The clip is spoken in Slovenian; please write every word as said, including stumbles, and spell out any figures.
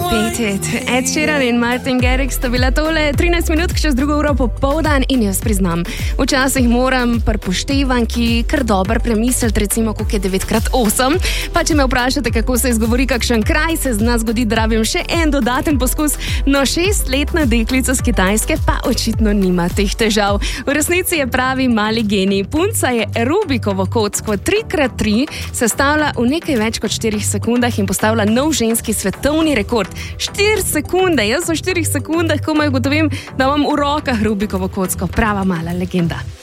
Beat It. Ed Sheeran in Martin Garrix sta bila tole trinajst minut čez drugo uro popoldan in jaz priznam, včasih moram pri poštevanki kar dobro premisliti, recimo, koliko je devet krat osem. Pa če me vprašate, kako se izgovori kakšen kraj, se z nas zgodi, da rabim še en dodaten poskus. No, šestletna deklica z Kitajske pa očitno nima teh težav. V resnici je pravi mali genij. Punca je Rubikovo kocko tri krat tri sestavlja v nekaj več kot štirih sekundah in postavlja nov ženski svetovni rekord. štiri sekunde, jaz v štirih sekundah komaj ugotovim, da imam v rokah Rubikovo kocko. Prava mala legenda.